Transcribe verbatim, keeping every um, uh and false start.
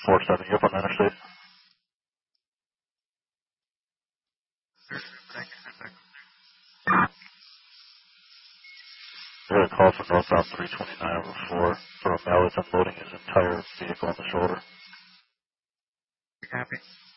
four seven, you up on the interstate? I got a call from northbound three twenty-nine over four for a male that's unloading his entire vehicle on the shoulder. Copy.